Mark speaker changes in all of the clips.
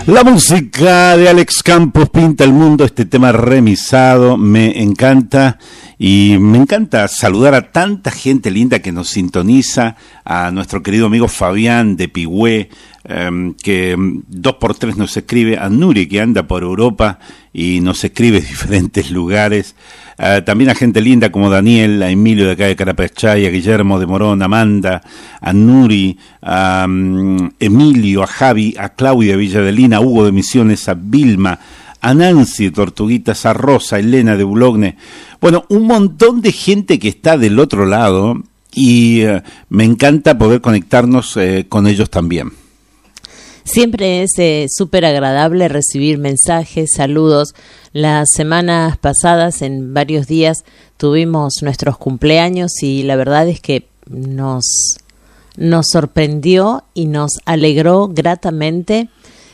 Speaker 1: La música de Alex Campos pinta el mundo, este tema remixado, me encanta y me encanta saludar a tanta gente linda que nos sintoniza, a nuestro querido amigo Fabián de Pigüé, que 2x3 nos escribe, a Nuri que anda por Europa y nos escribe de diferentes lugares, también a gente linda como Daniel, a Emilio de acá de Carapachay, a Guillermo de Morón, a Amanda, a Nuri, a Emilio, a Javi, a Claudia de Villadelina, a Hugo de Misiones, a Vilma, a Nancy de Tortuguitas, a Rosa, a Elena de Boulogne. Bueno, un montón de gente que está del otro lado y me encanta poder conectarnos con ellos también.
Speaker 2: Siempre es súper agradable recibir mensajes, saludos. Las semanas pasadas, en varios días, tuvimos nuestros cumpleaños y la verdad es que nos sorprendió y nos alegró gratamente.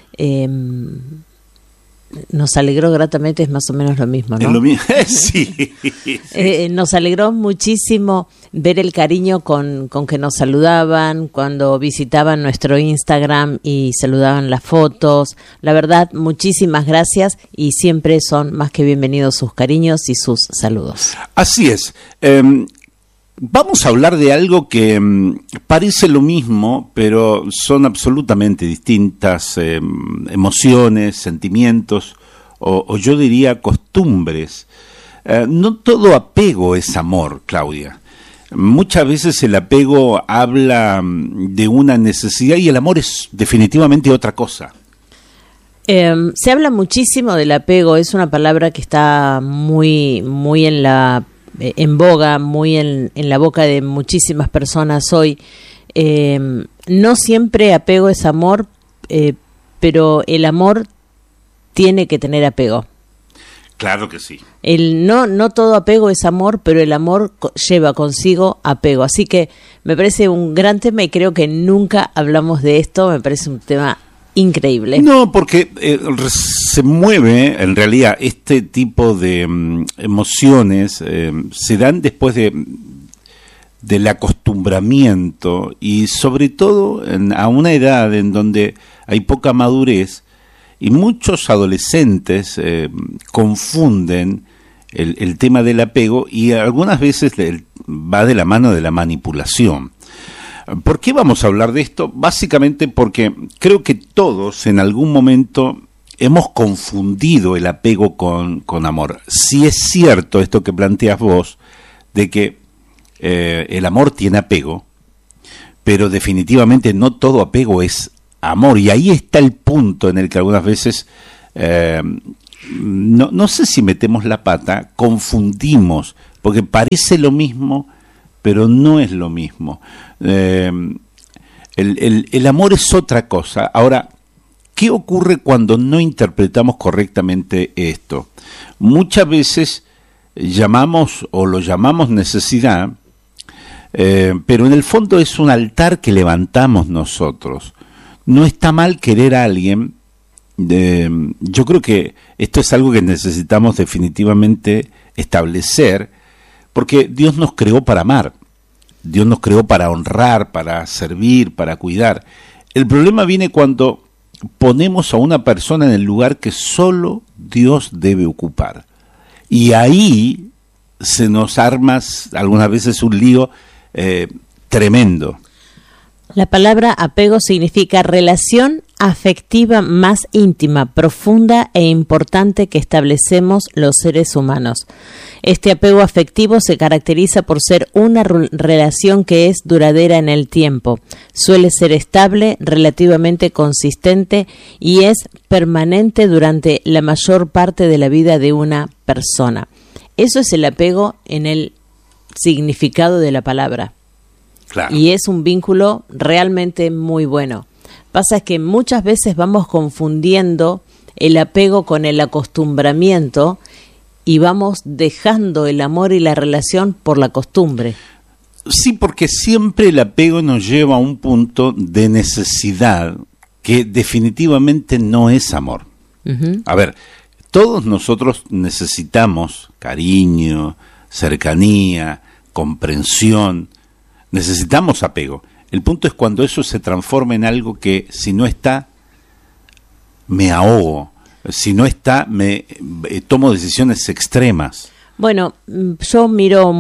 Speaker 2: Nos alegró gratamente, es más o menos lo mismo, ¿no?
Speaker 1: Es lo mismo, sí.
Speaker 2: Nos alegró muchísimo ver el cariño con que nos saludaban, cuando visitaban nuestro Instagram y saludaban las fotos. La verdad, muchísimas gracias y siempre son más que bienvenidos sus cariños y sus saludos.
Speaker 1: Así es. Vamos a hablar de algo que parece lo mismo, pero son absolutamente distintas emociones, sentimientos, o yo diría costumbres. No todo apego es amor, Claudia. Muchas veces el apego habla de una necesidad y el amor es definitivamente otra cosa.
Speaker 2: Se habla muchísimo del apego, es una palabra que está muy en boga, muy en la boca de muchísimas personas hoy. No siempre apego es amor, pero el amor tiene que tener apego.
Speaker 1: Claro que sí.
Speaker 2: No todo apego es amor, pero el amor lleva consigo apego. Así que me parece un gran tema y creo que nunca hablamos de esto. Me parece un tema increíble.
Speaker 1: No, porque se mueve, en realidad, este tipo de emociones se dan después del acostumbramiento y sobre todo a una edad en donde hay poca madurez y muchos adolescentes confunden el tema del apego y algunas veces va de la mano de la manipulación. ¿Por qué vamos a hablar de esto? Básicamente porque creo que todos en algún momento hemos confundido el apego con amor. Sí es cierto esto que planteas vos, de que el amor tiene apego, pero definitivamente no todo apego es amor. Y ahí está el punto en el que algunas veces, no sé si metemos la pata, confundimos, porque parece lo mismo, pero no es lo mismo. El amor es otra cosa. Ahora, ¿qué ocurre cuando no interpretamos correctamente esto? Muchas veces lo llamamos necesidad, pero en el fondo es un altar que levantamos nosotros. No está mal querer a alguien. Yo creo que esto es algo que necesitamos definitivamente establecer, porque Dios nos creó para amar, Dios nos creó para honrar, para servir, para cuidar. El problema viene cuando ponemos a una persona en el lugar que solo Dios debe ocupar. Y ahí se nos arma algunas veces un lío tremendo.
Speaker 2: La palabra apego significa relación afectiva más íntima, profunda e importante que establecemos los seres humanos. Este apego afectivo se caracteriza por ser una relación que es duradera en el tiempo, suele ser estable, relativamente consistente y es permanente durante la mayor parte de la vida de una persona. Eso es el apego en el significado de la palabra.
Speaker 1: Claro.
Speaker 2: Y es un vínculo realmente muy bueno. Pasa es que muchas veces vamos confundiendo el apego con el acostumbramiento y vamos dejando el amor y la relación por la costumbre.
Speaker 1: Sí, porque siempre el apego nos lleva a un punto de necesidad que definitivamente no es amor. Uh-huh. A ver, todos nosotros necesitamos cariño, cercanía, comprensión. Necesitamos apego. El punto es cuando eso se transforma en algo que, si no está, me ahogo. Si no está, tomo decisiones extremas.
Speaker 2: Bueno, yo miro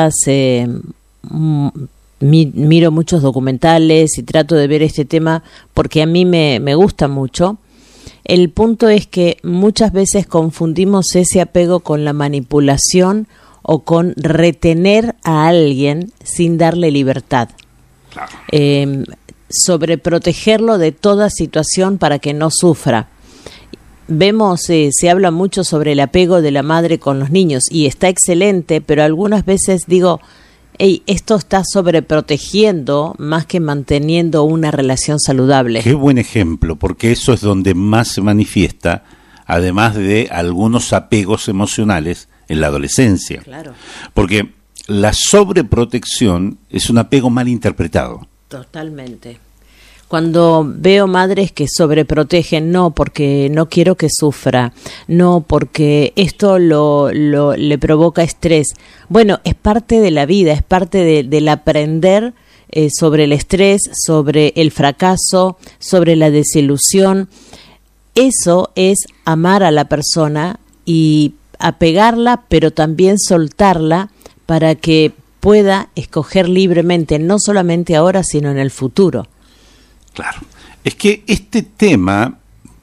Speaker 2: miro muchos documentales y trato de ver este tema porque a mí me gusta mucho. El punto es que muchas veces confundimos ese apego con la manipulación o con retener a alguien sin darle libertad.
Speaker 1: Claro.
Speaker 2: Sobreprotegerlo de toda situación para que no sufra. Vemos, se habla mucho sobre el apego de la madre con los niños y está excelente, pero algunas veces digo, esto está sobreprotegiendo más que manteniendo una relación saludable.
Speaker 1: Qué buen ejemplo, porque eso es donde más se manifiesta, además de algunos apegos emocionales en la adolescencia.
Speaker 2: Claro.
Speaker 1: Porque la sobreprotección es un apego mal interpretado.
Speaker 2: Totalmente. Cuando veo madres que sobreprotegen, no, porque no quiero que sufra, no, porque esto le provoca estrés. Bueno, es parte de la vida, es parte del aprender sobre el estrés, sobre el fracaso, sobre la desilusión. Eso es amar a la persona y apegarla, pero también soltarla para que pueda escoger libremente, no solamente ahora, sino en el futuro.
Speaker 1: Claro, es que este tema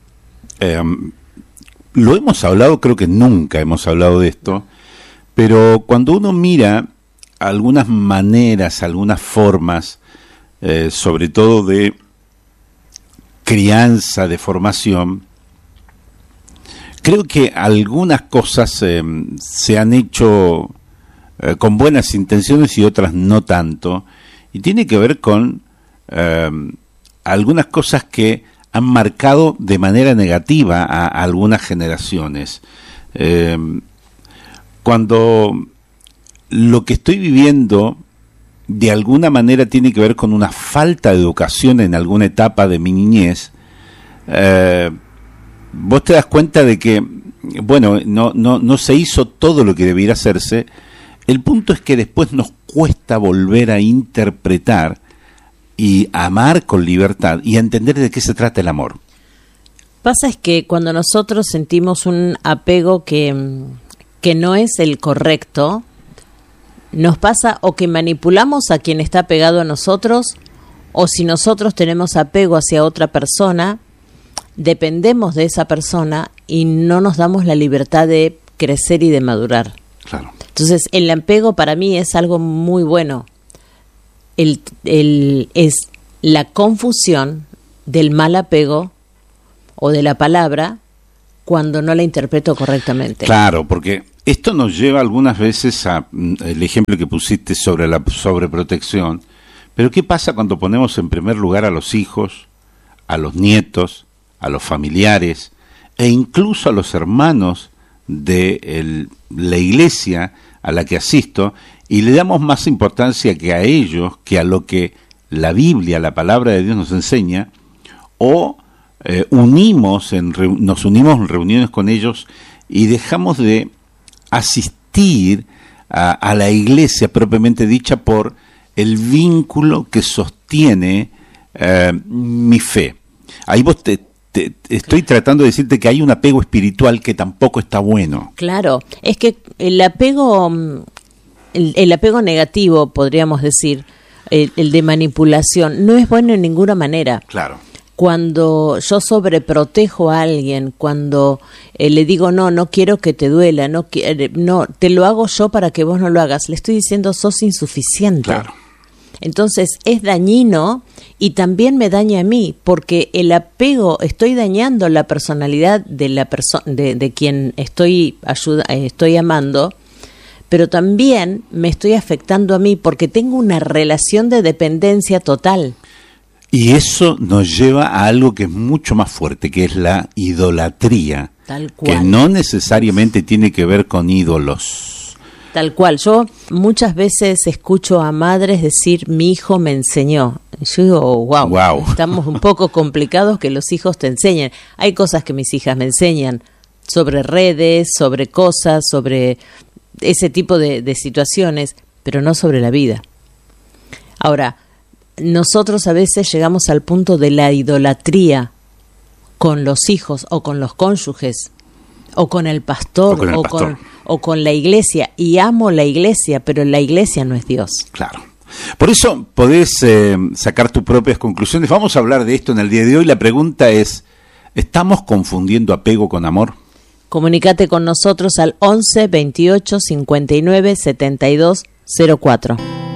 Speaker 1: lo hemos hablado, creo que nunca hemos hablado de esto, pero cuando uno mira algunas maneras, algunas formas, sobre todo de crianza, de formación, creo que algunas cosas se han hecho con buenas intenciones y otras no tanto, y tiene que ver con algunas cosas que han marcado de manera negativa a algunas generaciones. Cuando lo que estoy viviendo de alguna manera tiene que ver con una falta de educación en alguna etapa de mi niñez, vos te das cuenta de que, bueno, no se hizo todo lo que debiera hacerse. El punto es que después nos cuesta volver a interpretar y amar con libertad y a entender de qué se trata el amor.
Speaker 2: Pasa es que cuando nosotros sentimos un apego que no es el correcto, nos pasa o que manipulamos a quien está pegado a nosotros, o si nosotros tenemos apego hacia otra persona, dependemos de esa persona y no nos damos la libertad de crecer y de madurar.
Speaker 1: Claro.
Speaker 2: Entonces, el apego para mí es algo muy bueno. Es la confusión del mal apego o de la palabra cuando no la interpreto correctamente.
Speaker 1: Claro, porque esto nos lleva algunas veces a el ejemplo que pusiste sobre la sobreprotección. Pero ¿qué pasa cuando ponemos en primer lugar a los hijos, a los nietos, a los familiares e incluso a los hermanos de la iglesia a la que asisto, y le damos más importancia que a ellos, que a lo que la Biblia, la palabra de Dios nos enseña, o nos unimos en reuniones con ellos y dejamos de asistir a la iglesia propiamente dicha por el vínculo que sostiene mi fe? Ahí vos estoy tratando de decirte que hay un apego espiritual que tampoco está bueno.
Speaker 2: Claro, es que el apego negativo, podríamos decir, el de manipulación, no es bueno en ninguna manera.
Speaker 1: Claro.
Speaker 2: Cuando yo sobreprotejo a alguien, cuando le digo no quiero que te duela, no, te lo hago yo para que vos no lo hagas, le estoy diciendo sos insuficiente.
Speaker 1: Claro.
Speaker 2: Entonces es dañino y también me daña a mí, porque el apego, estoy dañando la personalidad de la de quien estoy amando, pero también me estoy afectando a mí porque tengo una relación de dependencia total.
Speaker 1: Y eso nos lleva a algo que es mucho más fuerte, que es la idolatría.
Speaker 2: Tal cual.
Speaker 1: Que no necesariamente tiene que ver con ídolos.
Speaker 2: Tal cual. Yo muchas veces escucho a madres decir, mi hijo me enseñó. Y yo digo, wow, estamos un poco complicados que los hijos te enseñen. Hay cosas que mis hijas me enseñan sobre redes, sobre cosas, sobre ese tipo de situaciones, pero no sobre la vida. Ahora, nosotros a veces llegamos al punto de la idolatría con los hijos o con los cónyuges o con el pastor o con la iglesia, y amo la iglesia, pero la iglesia no es Dios.
Speaker 1: Claro. Por eso podés sacar tus propias conclusiones. Vamos a hablar de esto en el día de hoy. La pregunta es, ¿estamos confundiendo apego con amor?
Speaker 2: Comunícate con nosotros al 11 28 59 72 04.